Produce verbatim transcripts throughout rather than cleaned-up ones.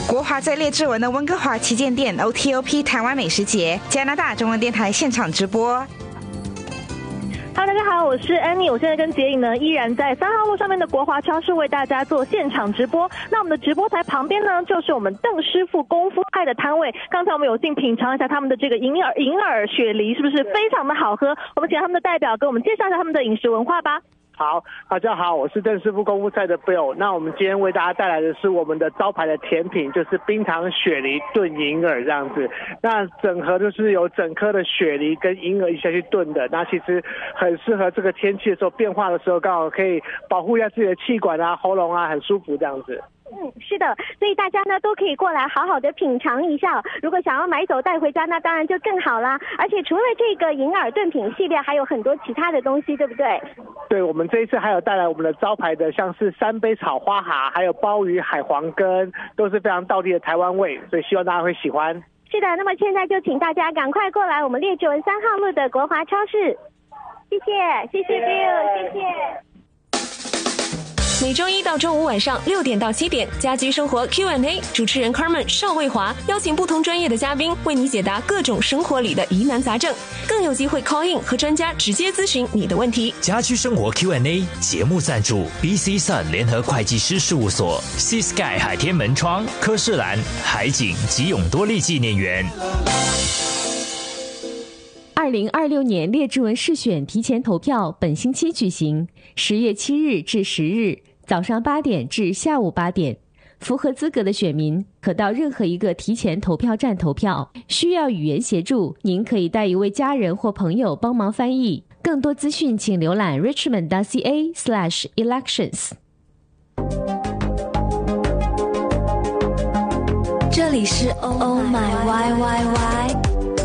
国华在列治文的温哥华旗舰店 O T O P 台湾美食节，加拿大中文电台现场直播。 Hello， 大家好，我是 Annie， 我现在跟杰颖呢依然在三号路上面的国华超市为大家做现场直播。那我们的直播台旁边呢，就是我们邓师傅功夫派的摊位。刚才我们有幸品尝一下他们的这个银耳银耳雪梨，是不是非常的好喝？我们请他们的代表给我们介绍一下他们的饮食文化吧。 好，大家好，我是邓师傅功夫菜的 Bill。那我们今天为大家带来的是我们的招牌的甜品，就是冰糖雪梨炖银耳这样子。那整盒就是有整颗的雪梨跟银耳一起下去炖的。那其实很适合这个天气的时候变化的时候，刚好可以保护一下自己的气管啊、喉咙啊，很舒服这样子。 嗯，是的，所以大家呢都可以过来好好的品尝一下。如果想要买走带回家，那当然就更好啦。而且除了这个银耳炖品系列，还有很多其他的东西，对不对？ 对，我们这一次还有带来我们的招牌的，像是三杯炒花蛤，还有鲍鱼、海皇根，都是非常道地的台湾味，所以希望大家会喜欢。 是的，那么现在就请大家赶快过来我们列治文三号路的国华超市。谢谢，谢谢 Bill， 谢谢。 每周一到周五晚上六点到七点，家居生活 Q and A， 主持人 Carmen 邵卫华邀请不同专业的嘉宾为你解答各种生活里的疑难杂症，更有机会 call in 和专家直接咨询你的问题。 家居生活 Q and A 节目赞助 B C Sun 联合会计师事务所、Sea Sky 海天门窗、科士兰、海景及永多利纪念园。 二零二六年列治文市选提前投票本星期举行，十月七日至十日，早上八点至下午八点。符合资格的选民可到任何一个提前投票站投票。需要语言协助，您可以带一位家人或朋友帮忙翻译。更多资讯请浏览 richmond.ca slash elections。 这里是 Oh My Y Y Y。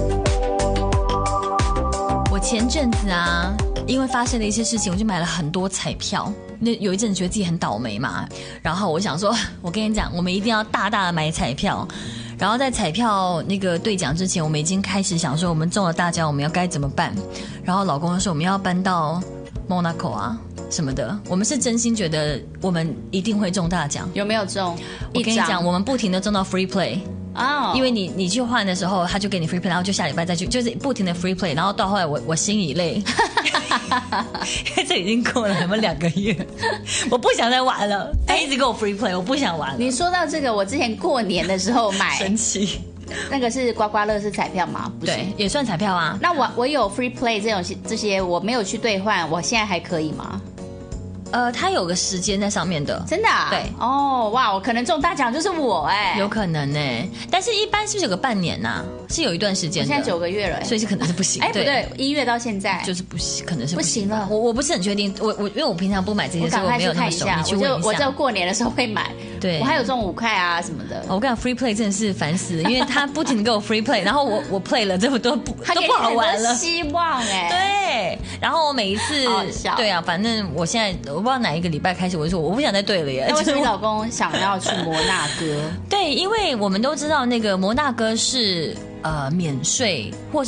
我前阵子啊，因为发生了一些事情，我就买了很多彩票。那有一阵子觉得自己很倒霉嘛，然后我想说，我跟你讲，我们一定要大大的买彩票。然后在彩票那个兑奖之前，我们已经开始想说，我们中了大奖，我们要该怎么办？然后老公说，我们要搬到 Monaco 啊什么的。我们是真心觉得我们一定会中大奖。 有没有中？ 我跟你讲，我们不停的中到 free play。哦、oh. ，因为你你去换的时候，他就给你 free play， 然后就下礼拜再去，就是不停的 free play， 然后到后来我我心已累，因为这已经过了有没有两个月，我不想再玩了，他一直给我 free play， 我不想玩了。 你说到这个，我之前过年的时候买， 神奇， 那个是刮刮乐是彩票吗？不是， 对，也算彩票啊。 那我我有 free play 这种这些，我没有去兑换，我现在还可以吗？ 呃，它有个时间在上面的， 真的、啊？ 对， 哦，哇，我可能中大奖就是我哎、 欸，有可能哎、欸，但是一般是不是有个半年呐、啊？是有一段时间的， 我现在九个月了、欸， 所以是可能是不行。 哎，不对，一月到现在就是不行，可能是不行, 不行了。 我我不是很确定，我我因为我平常不买这些，所以我没有那么熟。你去问一下， 我就我就过年的时候会买， 对， 我还有中五块啊什么的。 我跟你讲 ，free play 真的是烦死了，因为他不停的给我 free play， 然后我我 play 了这么多不都不好玩了， 希望哎、 欸，对，然后我每一次对啊，反正我现在我不知道哪一个礼拜开始，我就说我不想再对了耶。 那为什么你老公想要去摩纳哥？ 对，因为我们都知道那个摩纳哥是呃免税或是